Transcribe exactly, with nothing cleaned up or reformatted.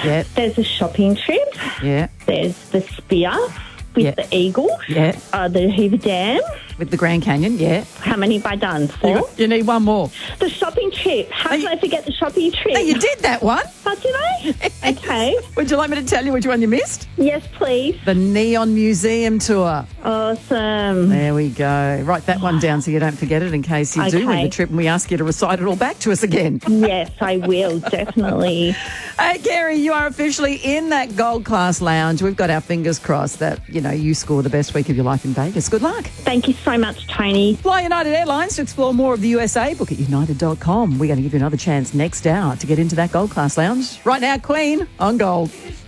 Yeah. There's a shopping trip. Yeah. There's the Spear with Yeah. the Eagle. Yeah. Uh, the Hoover Dam. With the Grand Canyon, yeah. How many have I done? You, Four? got- you need one more. The shopping trip. How Hey. can I forget the shopping trip? No, you did that one. Oh, did I? Okay. Would you like me to tell you which one you missed? Yes, please. The Neon Museum Tour. Awesome. There we go. Write that one down so you don't forget it in case you do win Okay. the trip and we ask you to recite it all back to us again. Yes, I will, definitely. Hey, Gary, you are officially in that Gold Class Lounge. We've got our fingers crossed that, you know, you score the best week of your life in Vegas. Good luck. Thank you so much, Tony. Fly United Airlines to explore more of the U S A. Book at united dot com. We're going to give you another chance next hour to get into that Gold Class Lounge. Right now, Queen on Gold.